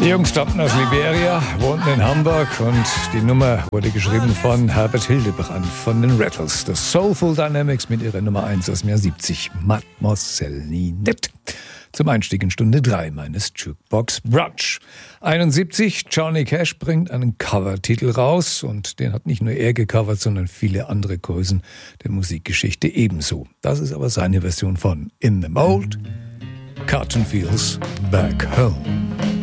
Die Jungs stammten aus Liberia, wohnten in Hamburg und die Nummer wurde geschrieben von Herbert Hildebrand von den Rattles. Das Soulful Dynamics mit ihrer Nummer 1 aus dem Jahr 70, Mademoiselle Ninette. Zum Einstieg in Stunde 3 meines Jukebox Brunch. 71, Johnny Cash bringt einen Covertitel raus und den hat nicht nur er gecovert, sondern viele andere Größen der Musikgeschichte ebenso. Das ist aber seine Version von In the Mold, Cotton Fields Back Home.